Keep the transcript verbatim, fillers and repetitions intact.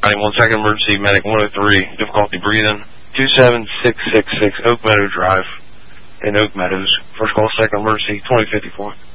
one second emergency, medic one oh three, difficulty breathing, two seven six six six Oak Meadow Drive in Oak Meadows. First call, second emergency, twenty fifty-four.